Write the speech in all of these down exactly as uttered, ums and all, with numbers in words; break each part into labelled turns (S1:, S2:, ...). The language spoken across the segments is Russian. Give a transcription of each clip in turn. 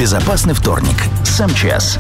S1: Безопасный вторник с МЧС.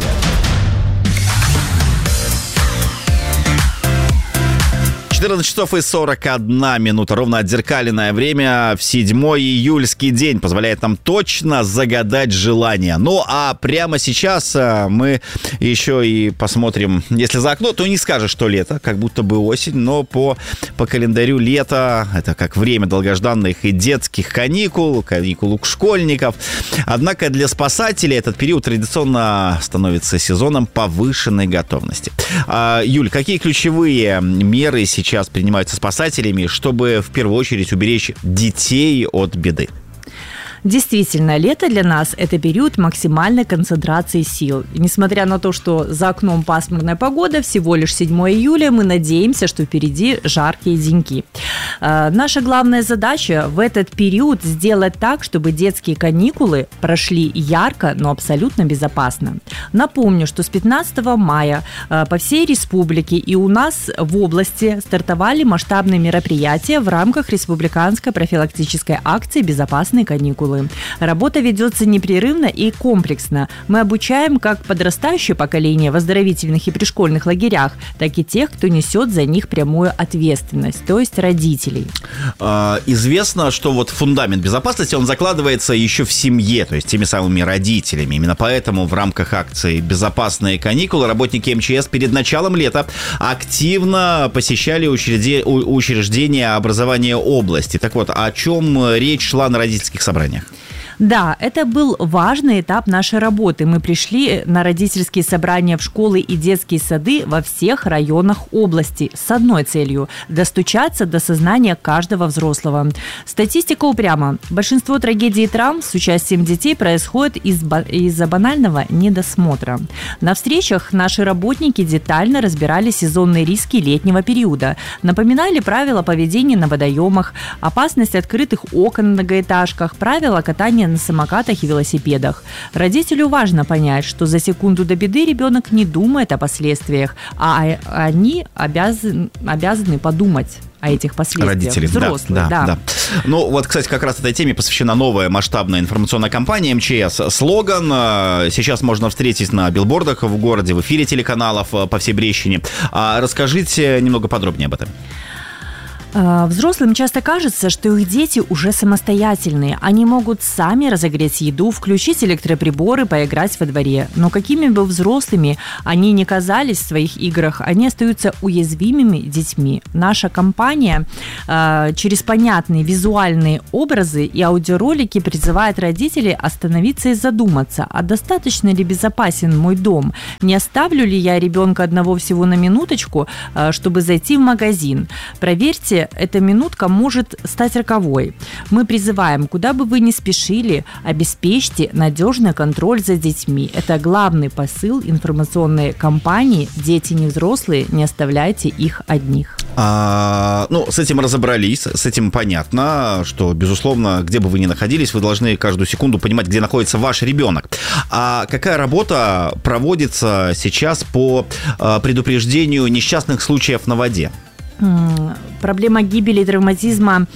S2: четырнадцать часов и сорок одна минута. Ровно отзеркаленное время в седьмой июльский день позволяет нам точно загадать желание. Ну, а прямо сейчас мы еще и посмотрим, если за окно, то не скажешь, что лето, как будто бы осень, но по, по календарю лето, это как время долгожданных и детских каникул, каникул у школьников. Однако для спасателей этот период традиционно становится сезоном повышенной готовности. А, Юль, какие ключевые меры сейчас сейчас принимаются спасателями, чтобы в первую очередь уберечь детей от беды?
S3: Действительно, лето для нас – это период максимальной концентрации сил. И несмотря на то, что за окном пасмурная погода, всего лишь седьмое июля, мы надеемся, что впереди жаркие деньки. Э, наша главная задача в этот период сделать так, чтобы детские каникулы прошли ярко, но абсолютно безопасно. Напомню, что с пятнадцатого мая э, по всей республике и у нас в области стартовали масштабные мероприятия в рамках республиканской профилактической акции «Безопасные каникулы». Работа ведется непрерывно и комплексно. Мы обучаем как подрастающее поколение в оздоровительных и пришкольных лагерях, так и тех, кто несет за них прямую ответственность, то есть родителей.
S2: А, известно, что вот фундамент безопасности, он закладывается еще в семье, то есть теми самыми родителями. Именно поэтому в рамках акции «Безопасные каникулы» работники МЧС перед началом лета активно посещали учреждения образования области. Так вот, о чем речь шла на родительских собраниях?
S3: Да, это был важный этап нашей работы. Мы пришли на родительские собрания в школы и детские сады во всех районах области с одной целью – достучаться до сознания каждого взрослого. Статистика упряма. Большинство трагедий и травм с участием детей происходит из- из-за банального недосмотра. На встречах наши работники детально разбирали сезонные риски летнего периода, напоминали правила поведения на водоемах, опасность открытых окон в многоэтажках, правила катания на самокатах и велосипедах. Родителю важно понять, что за секунду до беды ребенок не думает о последствиях, а они обязаны, обязаны подумать о этих последствиях.
S2: Родители,
S3: взрослые,
S2: да, да,
S3: да.
S2: да. Ну, вот, кстати, как раз этой теме посвящена новая масштабная информационная кампания МЧС. Слоган сейчас можно встретить на билбордах в городе, в эфире телеканалов по всей Брестщине. Расскажите немного подробнее об этом.
S3: Взрослым часто кажется, что их дети уже самостоятельные. Они могут сами разогреть еду, включить электроприборы, поиграть во дворе. Но какими бы взрослыми они ни казались в своих играх, они остаются уязвимыми детьми. Наша компания э, через понятные визуальные образы и аудиоролики призывает родителей остановиться и задуматься, а достаточно ли безопасен мой дом? Не оставлю ли я ребенка одного всего на минуточку, э, чтобы зайти в магазин? Проверьте, эта минутка может стать роковой. Мы призываем, куда бы вы ни спешили, обеспечьте надежный контроль за детьми. Это главный посыл информационной кампании «Дети не взрослые, не оставляйте их одних».
S2: А, ну, с этим разобрались, с этим понятно, что, безусловно, где бы вы ни находились, вы должны каждую секунду понимать, где находится ваш ребенок. А какая работа проводится сейчас по предупреждению несчастных случаев на воде?
S3: Проблема гибели и травматизма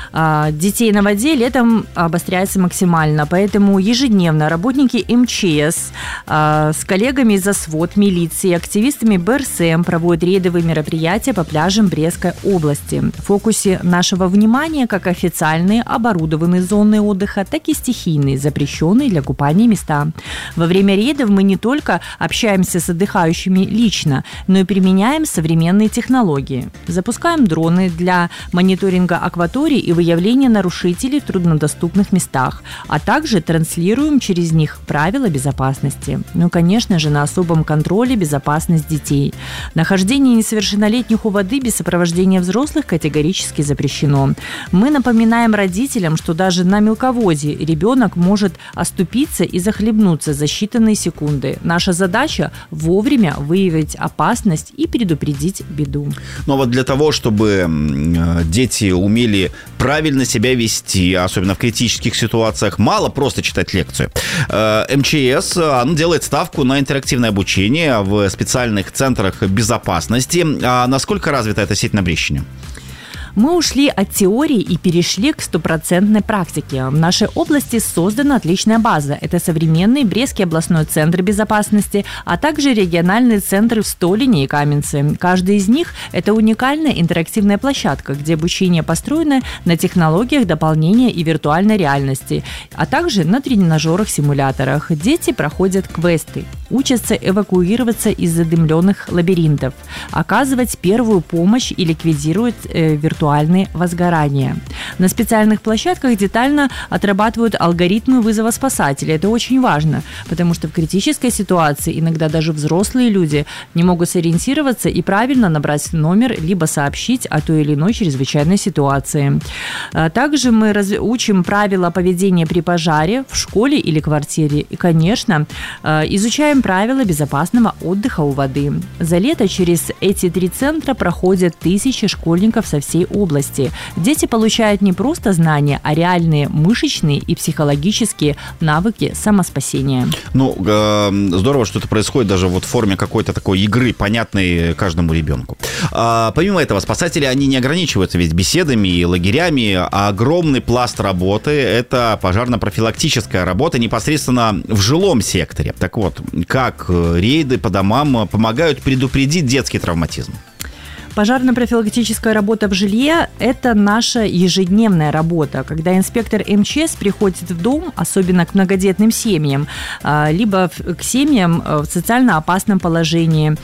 S3: детей на воде летом обостряется максимально, поэтому ежедневно работники МЧС с коллегами из ОСВОД, милиции, активистами БРСМ проводят рейдовые мероприятия по пляжам Брестской области. В фокусе нашего внимания как официальные оборудованные зоны отдыха, так и стихийные, запрещенные для купания места. Во время рейдов мы не только общаемся с отдыхающими лично, но и применяем современные технологии. Запускаем дроны для мониторинга акваторий и выявления нарушителей в труднодоступных местах, а также транслируем через них правила безопасности. Ну, конечно же, на особом контроле безопасность детей. Нахождение несовершеннолетних у воды без сопровождения взрослых категорически запрещено. Мы напоминаем родителям, что даже на мелководье ребенок может оступиться и захлебнуться за считанные секунды. Наша задача – вовремя выявить опасность и предупредить беду.
S2: Но вот для того, чтобы дети умели правильно себя вести, особенно в критических ситуациях, мало просто читать лекцию. МЧС оно делает ставку на интерактивное обучение в специальных центрах безопасности. А насколько развита эта сеть на Брестщине?
S3: Мы ушли от теории и перешли к стопроцентной практике. В нашей области создана отличная база. Это современный Брестский областной центр безопасности, а также региональные центры в Столине и Каменце. Каждый из них – это уникальная интерактивная площадка, где обучение построено на технологиях дополнения и виртуальной реальности, а также на тренажерах-симуляторах. Дети проходят квесты, учатся эвакуироваться из задымленных лабиринтов, оказывать первую помощь и ликвидировать э, виртуальные возгорания. На специальных площадках детально отрабатывают алгоритмы вызова спасателей. Это очень важно, потому что в критической ситуации иногда даже взрослые люди не могут сориентироваться и правильно набрать номер, либо сообщить о той или иной чрезвычайной ситуации. Также мы раз... учим правила поведения при пожаре в школе или квартире. И, конечно, изучаем правила безопасного отдыха у воды. За лето через эти три центра проходят тысячи школьников со всей области. Дети получают не просто знания, а реальные мышечные и психологические навыки самоспасения.
S2: Ну, э, здорово, что это происходит даже вот в форме какой-то такой игры, понятной каждому ребенку. А, помимо этого, спасатели, они не ограничиваются ведь беседами и лагерями, а огромный пласт работы – это пожарно-профилактическая работа непосредственно в жилом секторе. Так вот, как рейды по домам помогают предупредить детский травматизм?
S3: Пожарно-профилактическая работа в жилье – это наша ежедневная работа, когда инспектор эм че эс приходит в дом, особенно к многодетным семьям, либо к семьям в социально опасном положении,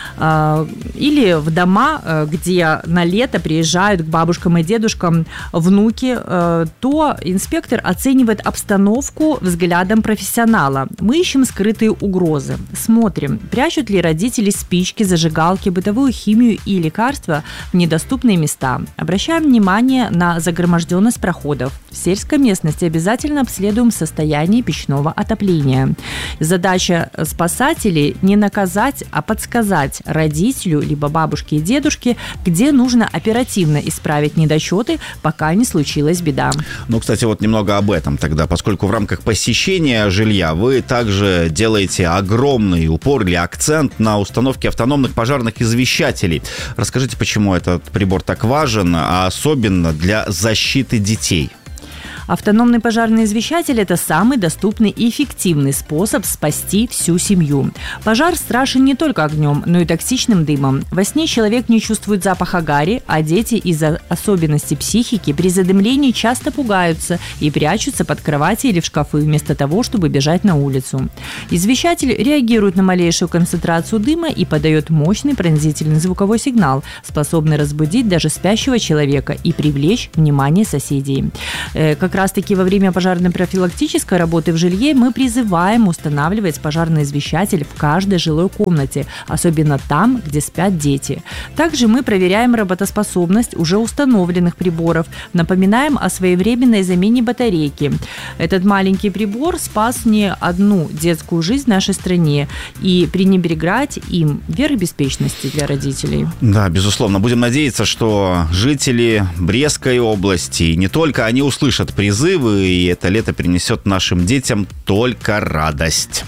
S3: или в дома, где на лето приезжают к бабушкам и дедушкам внуки, то инспектор оценивает обстановку взглядом профессионала. Мы ищем скрытые угрозы, смотрим, прячут ли родители спички, зажигалки, бытовую химию и лекарства в недоступные места. Обращаем внимание на загроможденность проходов. В сельской местности обязательно обследуем состояние печного отопления. Задача спасателей – не наказать, а подсказать родителю, либо бабушке и дедушке, где нужно оперативно исправить недочеты, пока не случилась беда.
S2: Ну, кстати, вот немного об этом тогда, поскольку в рамках посещения жилья вы также делаете огромный упор или акцент на установке автономных пожарных извещателей. Расскажите, почему этот прибор так важен, а особенно для защиты детей?
S3: Автономный пожарный извещатель – это самый доступный и эффективный способ спасти всю семью. Пожар страшен не только огнем, но и токсичным дымом. Во сне человек не чувствует запаха гари, а дети из-за особенностей психики при задымлении часто пугаются и прячутся под кровати или в шкафы, вместо того, чтобы бежать на улицу. Извещатель реагирует на малейшую концентрацию дыма и подает мощный пронзительный звуковой сигнал, способный разбудить даже спящего человека и привлечь внимание соседей. Как раз таки во время пожарно-профилактической работы в жилье мы призываем устанавливать пожарный извещатель в каждой жилой комнате, особенно там, где спят дети. Также мы проверяем работоспособность уже установленных приборов, напоминаем о своевременной замене батарейки. Этот маленький прибор спас не одну детскую жизнь в нашей стране, и пренебрегать им – верх беспечности для родителей.
S2: Да, безусловно. Будем надеяться, что жители Брестской области, и не только, они услышат призывы, и это лето принесет нашим детям только радость.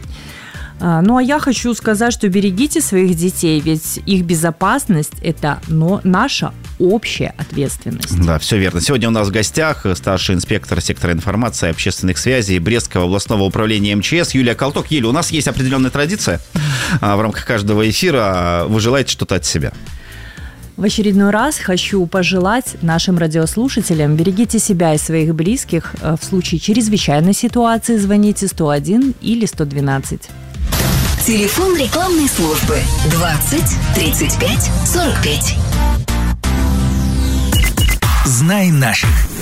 S3: Ну, а я хочу сказать, что берегите своих детей, ведь их безопасность – это но наша общая ответственность.
S2: Да, все верно. Сегодня у нас в гостях старший инспектор сектора информации и общественных связей Брестского областного управления эм че эс Юлия Колток. Юля, у нас есть определенная традиция. В рамках каждого эфира вы желаете что-то от себя?
S3: В очередной раз хочу пожелать нашим радиослушателям: берегите себя и своих близких. В случае чрезвычайной ситуации звоните сто один или сто двенадцать.
S4: Телефон рекламной службы двадцать тридцать пять сорок пять.
S1: Знай наших.